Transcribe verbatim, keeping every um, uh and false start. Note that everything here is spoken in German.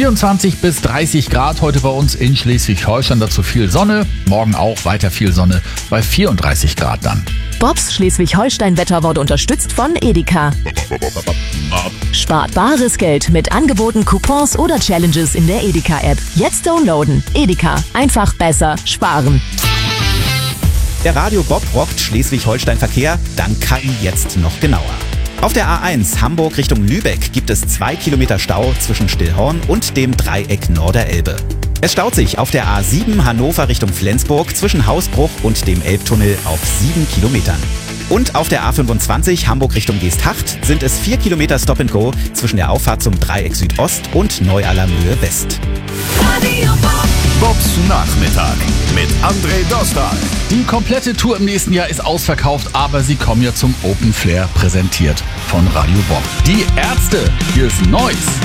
vierundzwanzig bis dreißig Grad heute bei uns in Schleswig-Holstein, dazu viel Sonne. Morgen auch weiter viel Sonne bei vierunddreißig Grad dann. Bobs Schleswig-Holstein-Wetter wurde unterstützt von Edeka. Spart bares Geld mit Angeboten, Coupons oder Challenges in der Edeka-App. Jetzt downloaden. Edeka. Einfach besser sparen. Der Radio Bob rockt Schleswig-Holstein-Verkehr, dann K I jetzt noch genauer. Auf der A eins Hamburg Richtung Lübeck gibt es zwei Kilometer Stau zwischen Stillhorn und dem Dreieck Norderelbe. Es staut sich auf der A sieben Hannover Richtung Flensburg zwischen Hausbruch und dem Elbtunnel auf sieben Kilometern. Und auf der A fünfundzwanzig Hamburg Richtung Geesthacht sind es vier Kilometer Stop and Go zwischen der Auffahrt zum Dreieck Südost und Neu-Alamöhe West. Bobs Nachmittag mit André Dostal. Die komplette Tour im nächsten Jahr ist ausverkauft, aber sie kommen ja zum Open Flair, präsentiert von Radio Bob. Die Ärzte, hier ist Neues.